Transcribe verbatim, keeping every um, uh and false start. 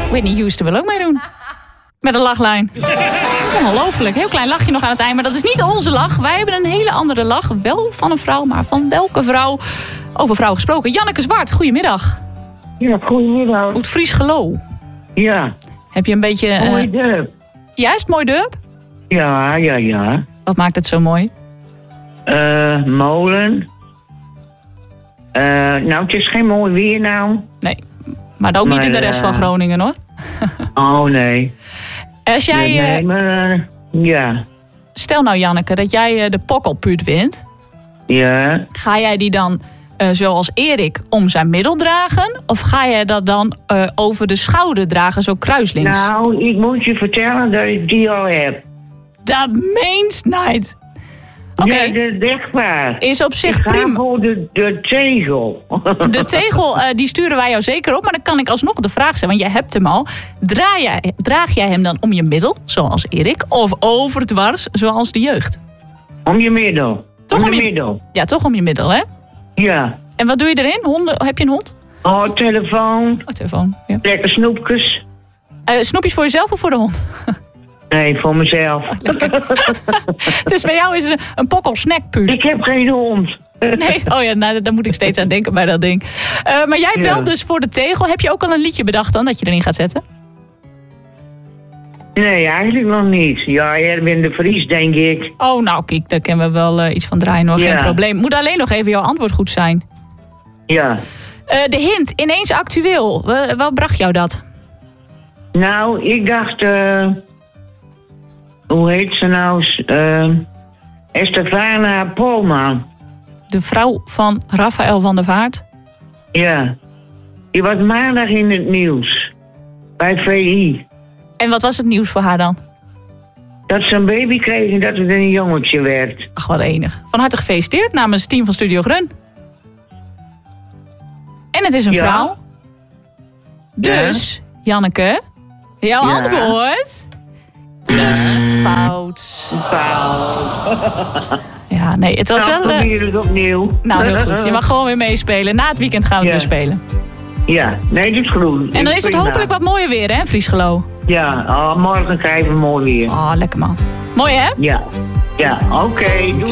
Whitney Houston wil ook meedoen. Met een lachlijn. Ongelooflijk. Heel klein lachje nog aan het eind. Maar dat is niet onze lach. Wij hebben een hele andere lach. Wel van een vrouw, maar van welke vrouw? Over vrouw gesproken. Janneke Zwart, goedemiddag. Ja, goedemiddag. Oet Fries Gelo. Ja. Heb je een beetje... Mooi Uh... dorp. Ja, is het mooi dorp? Ja, ja, ja. Wat maakt het zo mooi? Uh, molen. Uh, nou, het is geen mooi weer nou. Nee, maar ook maar, niet in de rest uh... van Groningen, hoor. Oh, nee. Als jij... Nee, nee, maar... Uh, ja. Stel nou, Janneke, dat jij uh, de pokkelpuut wint. Ja. Ga jij die dan, uh, zoals Erik, om zijn middel dragen? Of ga jij dat dan uh, over de schouder dragen, zo kruislinks? Nou, ik moet je vertellen dat ik die al heb. Dat meent niet. Oké. Okay. Ja, dat is echt waar. Is op zich ik ga prima. voor de, de tegel. De tegel, uh, die sturen wij jou zeker op. Maar dan kan ik alsnog de vraag stellen, want jij hebt hem al. Draag jij, draag jij hem dan om je middel, zoals Erik? Of overdwars, zoals de jeugd? Om je middel. Toch om, om je je middel. Ja, toch om je middel, hè? Ja. En wat doe je erin? Honden, heb je een hond? Oh, telefoon. Oh, telefoon, ja. Lekker snoepjes. Uh, snoepjes voor jezelf of voor de hond? Nee, voor mezelf. Dus bij jou is een, een pokkel snackpuut. Ik heb geen hond. Nee, oh ja, nou, daar moet ik steeds aan denken bij dat ding. Uh, maar jij belt ja. dus voor de tegel. Heb je ook al een liedje bedacht dan, dat je erin gaat zetten? Nee, eigenlijk nog niet. Ja, Erwin de Vries, denk ik. Oh, nou kijk, daar kunnen we wel uh, iets van draaien, hoor. Ja. Geen probleem. Moet alleen nog even jouw antwoord goed zijn. Ja. Uh, de hint, ineens actueel. Uh, wat bracht jou dat? Nou, ik dacht... Uh, hoe heet ze nou? Uh, Estefana Polman. De vrouw van Rafael van der Vaart? Ja. Die was maandag in het nieuws. Bij V I. En wat was het nieuws voor haar dan? Dat ze een baby kreeg en dat het een jongetje werd. Ach, wat enig. Van harte gefeliciteerd namens het team van Studio Grun. En het is een ja. vrouw. Dus, ja. Janneke, jouw ja. antwoord is fout. Fout. Ja, nee, het was nou, wel... Nou, probeer het opnieuw. Nou, heel goed. Je mag gewoon weer meespelen. Na het weekend gaan we ja. weer spelen. Ja, nee, dat is groen. En dan is het hopelijk wat mooier weer, hè, Fries Gelo? Ja, oh, morgen krijgen we mooi weer. Oh, lekker man. Mooi, hè? Ja, ja, oké. Okay,